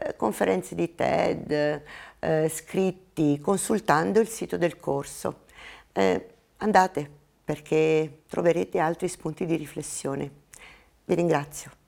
conferenze di TED, scritti, consultando il sito del corso. Andate perché troverete altri spunti di riflessione. Vi ringrazio.